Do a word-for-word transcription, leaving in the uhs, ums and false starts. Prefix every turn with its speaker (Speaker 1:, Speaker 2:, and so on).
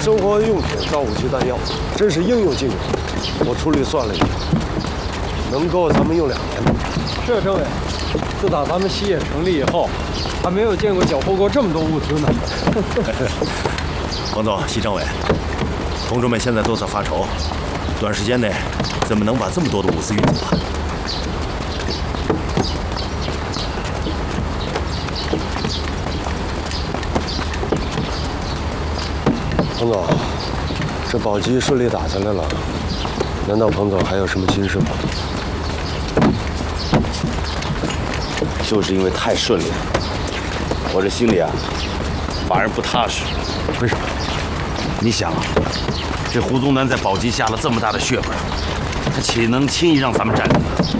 Speaker 1: 生活用品到武器弹药，真是应有尽有。我粗略算了一下，能够咱们用两年的。
Speaker 2: 是政委，自打咱们西野成立以后，还没有见过缴获过这么多物资呢。
Speaker 3: 彭总、西政委，同志们现在都在发愁，短时间内怎么能把这么多的物资运走啊？
Speaker 1: 彭总，这宝鸡顺利打下来了，难道彭总还有什么心事吗？
Speaker 3: 就是因为太顺利了，我这心里啊，反而不踏实。
Speaker 4: 为什么？你想啊，这胡宗南在宝鸡下了这么大的血本，他岂能轻易让咱们占领？